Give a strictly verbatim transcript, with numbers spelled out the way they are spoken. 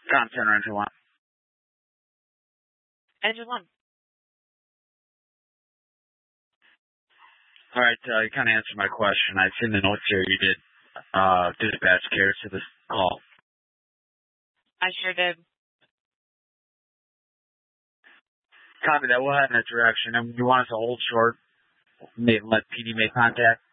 Com Center, Engine one. Engine one. All right, uh, you kind of answered my question. I've seen the notes here. You did uh, dispatch care to this call. I sure did. Copy that. We'll head in that direction. And you want us to hold short, let P D make contact?